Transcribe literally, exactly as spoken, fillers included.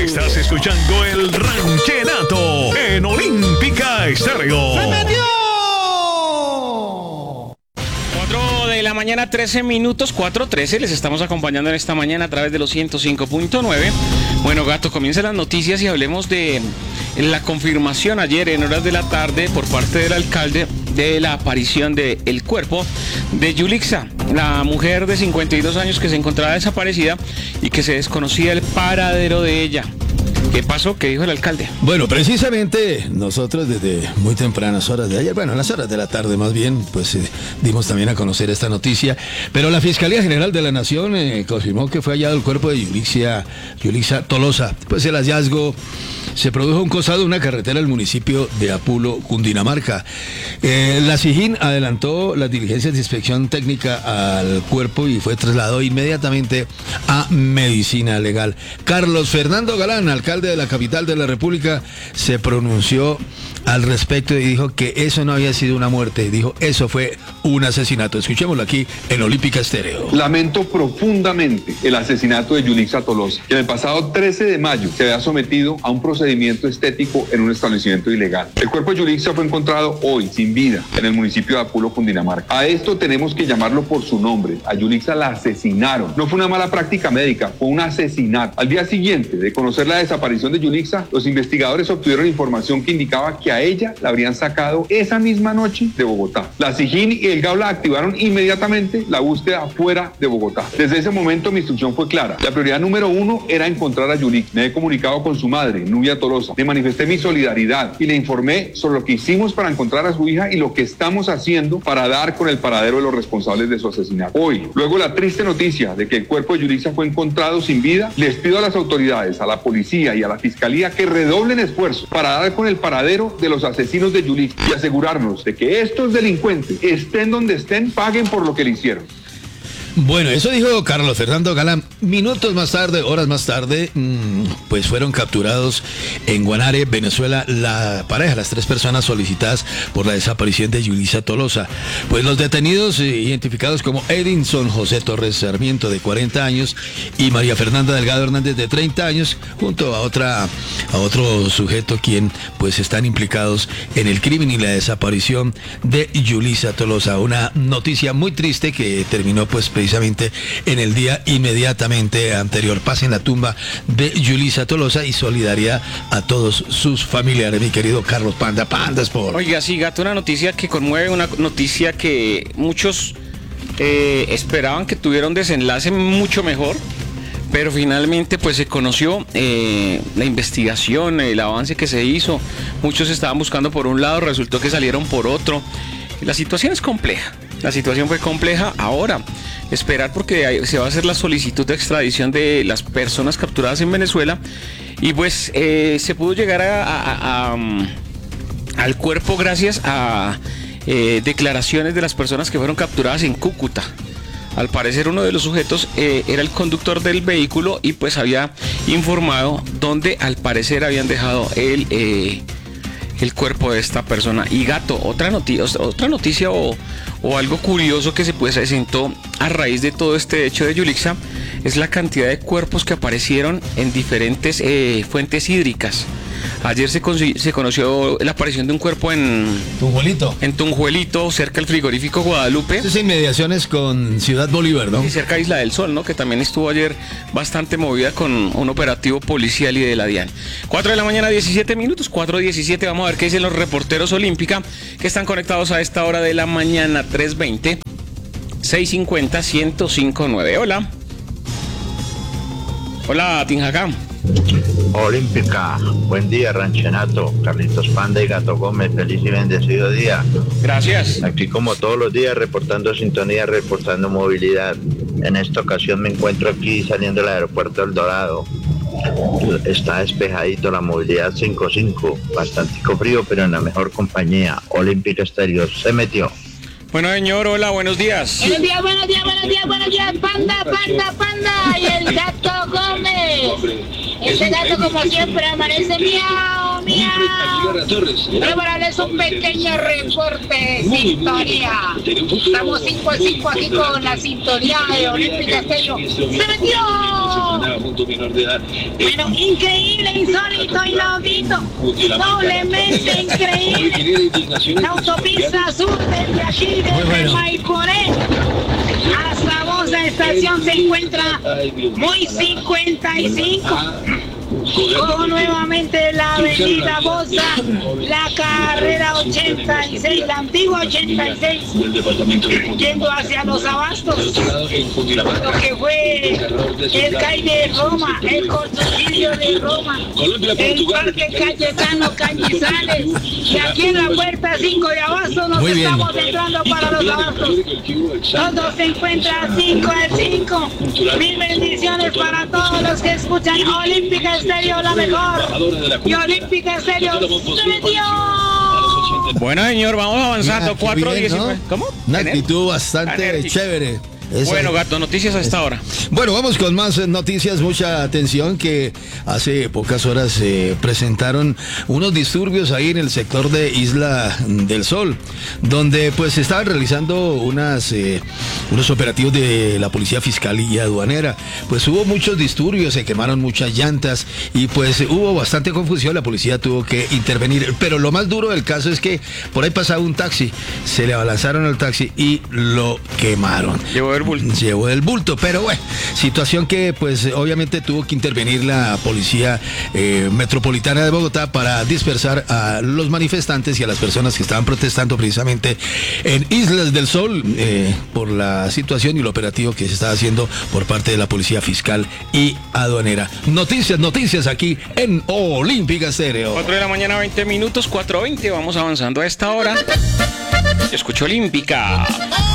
Estás escuchando el Ranchenato en Olímpica Estéreo. ¡Se metió! cuatro de la mañana, trece minutos, cuatro trece. Les estamos acompañando en esta mañana a través de los ciento cinco punto nueve. Bueno, Gato, comiencen las noticias y hablemos de la confirmación ayer en horas de la tarde por parte del alcalde de la aparición del cuerpo de Yulixa, la mujer de cincuenta y dos años que se encontraba desaparecida y que se desconocía el paradero de ella. ¿Qué pasó? ¿Qué dijo el alcalde? Bueno, precisamente nosotros desde muy tempranas horas de ayer, bueno, en las horas de la tarde más bien, pues eh, dimos también a conocer esta noticia, pero la Fiscalía General de la Nación eh, confirmó que fue hallado el cuerpo de Yulixa, Yulixa Tolosa. Pues el hallazgo se produjo a un costado de una carretera del municipio de Apulo, Cundinamarca. Eh, la SIJIN adelantó las diligencias de inspección técnica al cuerpo y fue trasladado inmediatamente a medicina legal. Carlos Fernando Galán, alcalde de la capital de la República, se pronunció al respecto y dijo que eso no había sido una muerte, dijo eso fue un asesinato. Escuchémoslo aquí en Olímpica Estéreo. Lamento profundamente el asesinato de Yulixa Tolosa, que el pasado trece de mayo se había sometido a un procedimiento estético en un establecimiento ilegal. El cuerpo de Yulixa fue encontrado hoy sin vida en el municipio de Apulo, Cundinamarca. A esto tenemos que llamarlo por su nombre. A Yulixa la asesinaron. No fue una mala práctica médica, fue un asesinato. Al día siguiente de conocer la desaparición de Yulixa, los investigadores obtuvieron información que indicaba que a ella la habrían sacado esa misma noche de Bogotá. La SIJIN y el GAULA activaron inmediatamente la búsqueda fuera de Bogotá. Desde ese momento mi instrucción fue clara. La prioridad número uno era encontrar a Yulixa. Me he comunicado con su madre, Nubia Tolosa. Le manifesté mi solidaridad y le informé sobre lo que hicimos para encontrar a su hija y lo que estamos haciendo para dar con el paradero de los responsables de su asesinato. Hoy, luego la triste noticia de que el cuerpo de Yulixa fue encontrado sin vida, les pido a las autoridades, a la policía y a la fiscalía que redoblen esfuerzos para dar con el paradero de los asesinos de Yulixa y asegurarnos de que estos delincuentes, estén donde estén, paguen por lo que le hicieron. Bueno, eso dijo Carlos Fernando Galán. Minutos más tarde, horas más tarde, mmm, pues fueron capturados en Guanare, Venezuela, la pareja, las tres personas solicitadas por la desaparición de Yulixa Tolosa. Pues los detenidos, eh, identificados como Edinson José Torres Sarmiento, de cuarenta años, y María Fernanda Delgado Hernández, de treinta años, junto a otra a otro sujeto quien pues están implicados en el crimen y la desaparición de Yulixa Tolosa. Una noticia muy triste que terminó pues precisamente en el día inmediatamente anterior. Paz en la tumba de Yulixa Tolosa y solidaridad a todos sus familiares, mi querido Carlos Panda. Panda Sport. Oiga, sí, Gato, una noticia que conmueve, una noticia que muchos eh, esperaban que tuviera un desenlace mucho mejor, pero finalmente pues se conoció eh, la investigación, el avance que se hizo. Muchos estaban buscando por un lado, resultó que salieron por otro. La situación es compleja. La situación fue compleja. Ahora, esperar porque se va a hacer la solicitud de extradición de las personas capturadas en Venezuela y pues eh, se pudo llegar a, a, a, a, al cuerpo gracias a eh, declaraciones de las personas que fueron capturadas en Cúcuta. Al parecer uno de los sujetos eh, era el conductor del vehículo y pues había informado dónde al parecer habían dejado el... Eh, el cuerpo de esta persona. Y Gato, otra noticia, otra noticia o, o algo curioso que se presentó a raíz de todo este hecho de Yulixa es la cantidad de cuerpos que aparecieron en diferentes eh, fuentes hídricas. Ayer se, se conoció la aparición de un cuerpo en Tunjuelito. En Tunjuelito, cerca del frigorífico Guadalupe. Es inmediaciones con Ciudad Bolívar, ¿no? Y cerca de Isla del Sol, ¿no? Que también estuvo ayer bastante movida con un operativo policial y de la DIAN. cuatro de la mañana, diecisiete minutos, cuatro diecisiete. Vamos a ver qué dicen los reporteros Olímpica que están conectados a esta hora de la mañana. Tres veinte, seiscientos cincuenta, ciento cinco punto nueve. Hola. Hola, Tinjacá. Olímpica, buen día, Ranchenato, Carlitos Panda y Gato Gómez, feliz y bendecido día. Gracias. Aquí como todos los días reportando sintonía, reportando movilidad. En esta ocasión me encuentro aquí saliendo del aeropuerto El Dorado. Está despejadito, la movilidad cinco cinco, bastante frío, pero en la mejor compañía. Olímpica Estéreo se metió. Bueno, señor, hola, buenos días. Buenos días, buenos días, buenos días, buenos días, Panda, Panda, Panda, y el Gato Gómez. Este gato, como siempre, amanece miau, Colombia. Prepararles un pequeño reporte de sintonía. Estamos cinco a cinco aquí con la sintonía de Olímpica Estéreo. ¡Se metió! Bueno, increíble, insólito, inaudito. Doblemente increíble. La autopista sur desde aquí, desde Maiporé hasta Bosa Estación se encuentra muy cincuenta y cinco. Cojo nuevamente la avenida Bosa, la carrera ochenta y seis, la antigua ochenta y seis, yendo hacia los Abastos, lo que fue el CAI de Roma, el Cortocillo de Roma, el Parque Cayetano Cañizales, y aquí en la puerta cinco de Abastos nos estamos entrando para los Abastos. Todo se encuentra a cinco al cinco. Mil bendiciones para todos los que escuchan Olímpica Estéreo, la mejor. Y Olímpica Estéreo se metió. Bueno, señor, vamos avanzando. Mira, qué cuatro bien, diecinueve. ¿no? ¿Cómo? Una ¿Tener? actitud bastante Tener. chévere. Esa- Bueno, Gato, noticias a esta hora. Bueno, vamos con más eh, noticias. Mucha atención que hace pocas horas se presentaron unos disturbios ahí en el sector de Isla del Sol, donde pues se estaban realizando unas eh, unos operativos de la Policía Fiscal y Aduanera. Pues hubo muchos disturbios, se quemaron muchas llantas y pues hubo bastante confusión. La policía tuvo que intervenir, pero lo más duro del caso es que por ahí pasaba un taxi, se le abalanzaron al taxi y lo quemaron. Llevó el bulto. Llevó el bulto, pero bueno, situación que pues obviamente tuvo que intervenir la Policía eh, Metropolitana de Bogotá para dispersar a los manifestantes y a las personas que estaban protestando precisamente en Islas del Sol eh, por la situación y el operativo que se estaba haciendo por parte de la Policía Fiscal y Aduanera. Noticias, noticias aquí en Olímpica Estéreo. cuatro de la mañana, veinte minutos, cuatro veinte. Vamos avanzando a esta hora. Escucho Olímpica.